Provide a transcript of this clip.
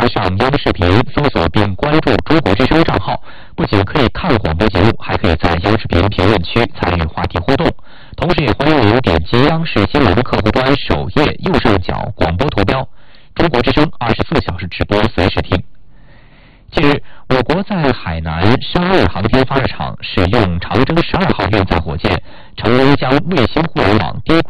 加上央视频搜索并关注中国之声账号，不仅可以看广播节目，还可以在央视频评论区参与话题互动。同时，也欢迎您点击央视新闻客户端首页右上角广播图标，中国之声24小时直播，随时听。近日，我国在海南商务航天发射场使用长征12号运载火箭，成功将卫星互联网低